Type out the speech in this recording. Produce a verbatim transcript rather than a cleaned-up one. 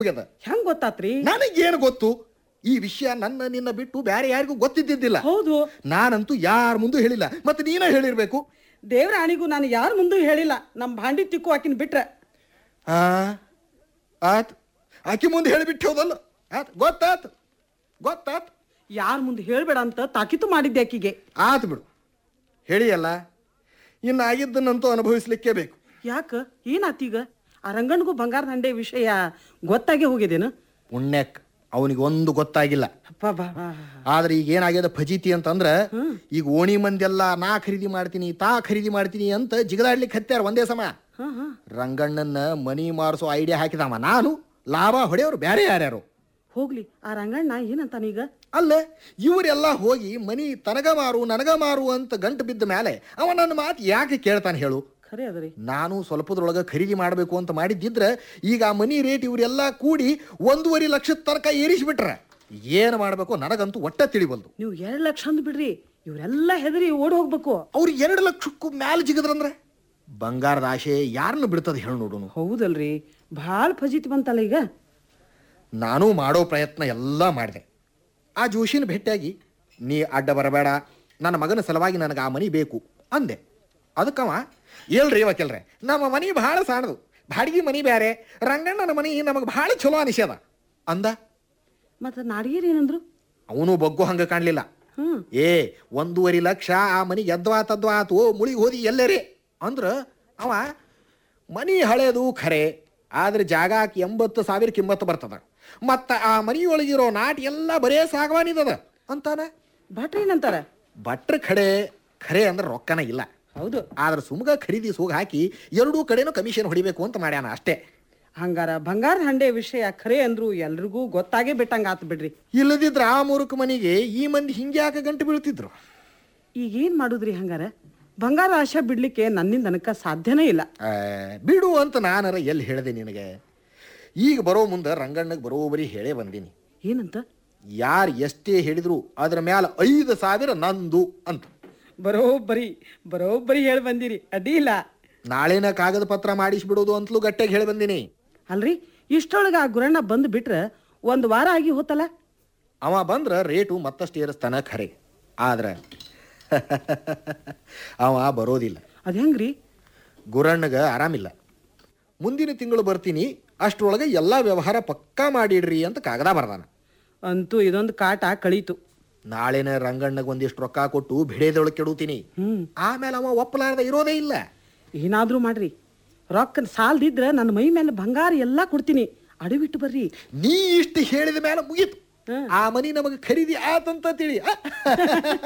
ಹೋಗ್ಯದ. ಹೆಂಗ್ ಗೊತ್ತಾತ್ರಿ? ನನಗೇನು ಗೊತ್ತು? ಈ ವಿಷಯ ನನ್ನ ನಿನ್ನ ಬಿಟ್ಟು ಬೇರೆ ಯಾರಿಗೂ ಗೊತ್ತಿದ್ದಿದ್ದಿಲ್ಲ. ಹೌದು, ನಾನಂತೂ ಯಾರ ಮುಂದೂ ಹೇಳಿಲ್ಲ. ಮತ್ತೆ ನೀನೇ ಹೇಳಿರ್ಬೇಕು. ದೇವ್ರ ಆಣಿಗೂ ನಾನು ಯಾರ ಮುಂದೂ ಹೇಳಿಲ್ಲ. ನಮ್ ಭಾಂಡಿ ತಿಕ್ಕು ಆಕಿನ ಬಿಟ್ರೆ. ಆ ಆತ್ ಆಕಿ ಮುಂದೆ ಹೇಳಿಬಿಟ್ಟು ಹೋದಲ್ಲ. ಆತ್ ಗೊತ್ತಾತ್ ಗೊತ್ತಾತ್ ಯಾರ ಮುಂದೆ ಹೇಳ್ಬೇಡ ಅಂತ ತಾಕೀತು ಮಾಡಿದ್ದೆ ಆಕಿಗೆ. ಆತ್ ಬಿಡು, ಹೇಳಿಯಲ್ಲ. ಇನ್ನು ಆಗಿದ್ದನ್ನಂತೂ ಅನುಭವಿಸ್ಲಿಕ್ಕೆ ಬೇಕು. ಯಾಕ ಏನಾತೀಗ? ಆ ರಂಗಣ್ಗೂ ಬಂಗಾರ ದಂಡೆ ವಿಷಯ ಗೊತ್ತಾಗೆ ಹೋಗಿದೇನು? ಪುಣ್ಯಕ್ ಅವನಿಗೆ ಒಂದು ಗೊತ್ತಾಗಿಲ್ಲ. ಅಪ್ಪ ಬಾ. ಆದ್ರೆ ಈಗ ಏನಾಗ್ಯದ ಫಜೀತಿ ಅಂತಂದ್ರ, ಈಗ ಓಣಿ ಮಂದಿಯೆಲ್ಲ ನಾ ಖರೀದಿ ಮಾಡ್ತೀನಿ ತಾ ಖರೀದಿ ಮಾಡ್ತೀನಿ ಅಂತ ಜಿಗದಾಡ್ಲಿಕ್ಕೆ ಹತ್ಯಾರ ಒಂದೇ ಸಮ. ರಂಗಣ್ಣನ ಮನಿ ಮಾರಿಸೋ ಐಡಿಯಾ ಹಾಕಿದವ ನಾನು, ಲಾಭ ಹೊಡೆಯವ್ರು ಬೇರೆ ಯಾರ್ಯಾರು. ಹೋಗ್ಲಿ, ಆ ರಂಗಣ್ಣ ಏನಂತಾನೀಗ? ಅಲ್ಲ, ಇವರೆಲ್ಲ ಹೋಗಿ ಮನಿ ತನಗ ಮಾರು ನನಗ ಮಾರು ಅಂತ ಗಂಟು ಬಿದ್ದ ಮೇಲೆ ಅವ ನನ್ನ ಮಾತು ಯಾಕೆ ಕೇಳ್ತಾನೆ ಹೇಳು? ಖರೆ ಅದರಿ. ನಾನು ಸ್ವಲ್ಪದ್ರೊಳಗೆ ಖರೀದಿ ಮಾಡಬೇಕು ಅಂತ ಮಾಡಿದ್ದಿದ್ರೆ ಈಗ ಆ ಮನಿ ರೇಟ್ ಇವರೆಲ್ಲ ಕೂಡಿ ಒಂದೂವರೆ ಲಕ್ಷದ ತನಕ ಏರಿಸಿಬಿಟ್ರೆ ಏನು ಮಾಡಬೇಕು ನನಗಂತೂ ಒಟ್ಟ ತಿಳಿಬಲ್ದು. ನೀವು ಎರಡು ಲಕ್ಷ ಅಂದ್ ಬಿಡ್ರಿ, ಇವರೆಲ್ಲ ಹೆದರಿ ಓಡಿ ಹೋಗ್ಬೇಕು. ಅವ್ರು ಎರಡು ಲಕ್ಷಕ್ಕೂ ಮ್ಯಾಲ ಜಿಗದ್ರಂದ್ರೆ ಬಂಗಾರದ ಆಶೆ ಯಾರನ್ನು ಬಿಡ್ತದೆ ಹೇಳಿ ನೋಡೋನು. ಹೌದಲ್ರಿ, ಭಾಳ ಫಜೀತಿ ಬಂತಲ್ಲ ಈಗ. ನಾನು ಮಾಡೋ ಪ್ರಯತ್ನ ಎಲ್ಲ ಮಾಡಿದೆ. ಆ ಜೋಶಿನ ಭೇಟಿಯಾಗಿ ನೀ ಅಡ್ಡ ಬರಬೇಡ, ನನ್ನ ಮಗನ ಸಲುವಾಗಿ ನನಗೆ ಆ ಮನಿ ಬೇಕು ಅಂದೆ. ಅದಕ್ಕವ ಹೇಳ್ರಿ ವಕೀಲ್ರೆ, ನಮ್ಮ ಮನಿ ಭಾಳ ಸಾಣದು, ಬಾಡಿಗೆ ಮನಿ ಬೇರೆ, ರಂಗಣ್ಣನ ಮನಿ ನಮಗೆ ಭಾಳ ಚಲೋ ಅನಿಸ್ಯದ ಅಂದ. ಮತ್ತೆ ನಾಡಿಗೇರಿ ಏನಂದ್ರು? ಅವನು ಬಗ್ಗು ಹಂಗ ಕಾಣಲಿಲ್ಲ. ಹ್ಮ್ ಏ ಒಂದೂವರೆ ಲಕ್ಷ ಆ ಮನಿ ಎದ್ವಾ ತದ್ವಾ ಆತು, ಮುಳಿಗೆ ಹೋದಿ ಎಲ್ಲರೇ ಅಂದ್ರ ಅವ ಮನಿ ಹಳೇದು ಖರೆ, ಆದ್ರೆ ಜಾಗಕ್ಕೆ ಎಂಬತ್ತು ಸಾವಿರ ಕಿಮ್ಮತ್ತು ಬರ್ತದ. ಮತ್ತ ಆ ಮನಿಯೊಳಗಿರೋ ನಾಟಿ ಎಲ್ಲ ಬರೇ ಸಾಗವಾನಿದದ ಅಂತಾನ. ಭಟ್ರಿ ಏನಂತಾರ? ಭಟ್ರ ಖಡೆ ಖರೆ ಅಂದ್ರೆ ರೊಕ್ಕನ ಇಲ್ಲ. ಹೌದು, ಆದ್ರೆ ಸುಮ್ಗ ಖರೀದಿ ಸೂಗ್ ಹಾಕಿ ಎರಡೂ ಕಡೆನೂ ಕಮಿಷನ್ ಹೊಡಿಬೇಕು ಅಂತ ಮಾಡ್ಯಾನ ಅಷ್ಟೇ. ಹಂಗಾರ ಬಂಗಾರ ಹಂಡೆ ವಿಷಯ ಖರೆ ಅಂದ್ರು ಎಲ್ರಿಗೂ ಗೊತ್ತಾಗೇ ಬಿಟ್ಟಂಗ ಆತ್ ಬಿಡ್ರಿ. ಇಲ್ಲದಿದ್ರ ಆ ಮೂರ್ಖ ಮನಿಗೆ ಈ ಮಂದಿ ಹಿಂಗೆ ಯಾಕೆ ಗಂಟು ಬೀಳ್ತಿದ್ರು? ಈಗ ಏನ್ ಮಾಡುದ್ರಿ? ಹಂಗಾರ ಬಂಗಾರ ಆಶೆ ಬಿಡ್ಲಿಕ್ಕೆ ನನ್ನಿಂದ ನನಕ ಸಾಧ್ಯನೇ ಇಲ್ಲ. ಬಿಡು ಅಂತ ನಾನರ ಎಲ್ಲಿ ಹೇಳಿದೆ ನಿನಗೆ? ಈಗ ಬರೋ ಮುಂದೆ ರಂಗಣ್ಣಗೆ ಬರೋಬರಿ ಹೇಳೇ ಬಂದೀನಿ. ಏನಂತ? ಯಾರು ಎಷ್ಟೇ ಹೇಳಿದ್ರು ಅದ್ರ ಮ್ಯಾಲ ಐದು ಸಾವಿರ ನಂದು ಅಂತ. ಬರೋಬ್ಬರಿ ಬರೋಬ್ಬರಿ ಹೇಳಿ ಬಂದಿರಿ, ಅಡ್ಡಿ ಇಲ್ಲ. ನಾಳೆನ ಕಾಗದ ಪತ್ರ ಮಾಡಿಸ್ಬಿಡೋದು ಅಂತಲೂ ಗಟ್ಟಿಯಾಗಿ ಹೇಳಿ ಬಂದೀನಿ. ಅಲ್ರಿ, ಇಷ್ಟೊಳಗೆ ಆ ಗುರಣ್ಣ ಬಂದು ಬಿಟ್ರೆ ಒಂದು ವಾರ ಆಗಿ ಹೋತಲ್ಲ. ಅವ ಬಂದ್ರೆ ರೇಟು ಮತ್ತಷ್ಟು ಏರಿಸ್ತಾನ ಖರೆ, ಆದ್ರೆ ಅವ ಬರೋದಿಲ್ಲ. ಅದು ಹೆಂಗ್ರಿ? ಗುರಣ್ಣಗೆ ಆರಾಮಿಲ್ಲ. ಮುಂದಿನ ತಿಂಗಳು ಬರ್ತೀನಿ, ಅಷ್ಟರೊಳಗೆ ಎಲ್ಲ ವ್ಯವಹಾರ ಪಕ್ಕಾ ಮಾಡಿಡ್ರಿ ಅಂತ ಕಾಗದ ಬರ್ದಾನ. ಅಂತೂ ಇದೊಂದು ಕಾಟ ಕಳೀತು. ನಾಳೆನ ರಂಗಣ್ಣಗೆ ಒಂದಿಷ್ಟು ರೊಕ್ಕ ಕೊಟ್ಟು ಬಿಡೇದೊಳಗೆ ಕೆಡುತ್ತೀನಿ. ಹ್ಮ್ ಆಮೇಲೆ ಅವ ಒಪ್ಪಲಾರ್ದ ಇರೋದೇ ಇಲ್ಲ. ಏನಾದ್ರೂ ಮಾಡ್ರಿ, ರೊಕ್ಕ ಸಾಲದಿದ್ರೆ ನನ್ನ ಮೈ ಮೇಲೆ ಬಂಗಾರ ಎಲ್ಲ ಕೊಡ್ತೀನಿ, ಅಡವಿಟ್ಟು ಬರ್ರಿ. ನೀ ಇಷ್ಟು ಹೇಳಿದ ಮೇಲೆ ಮುಗೀತು, ಆ ಮನಿ ನಮಗೆ ಖರೀದಿ ಆತಂತ ತಿಳಿ.